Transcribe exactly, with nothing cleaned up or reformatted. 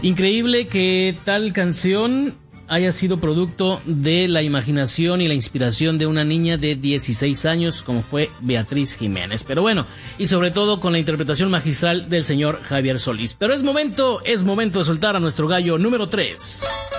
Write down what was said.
Increíble que tal canción haya sido producto de la imaginación y la inspiración de una niña de dieciséis años como fue Beatriz Jiménez. Pero bueno, y sobre todo con la interpretación magistral del señor Javier Solís. Pero es momento, es momento de soltar a nuestro gallo número tres.